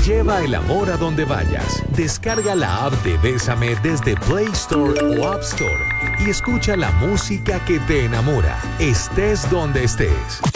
Lleva el amor a donde vayas. Descarga la app de Bésame desde Play Store o App Store y escucha la música que te enamora, estés donde estés.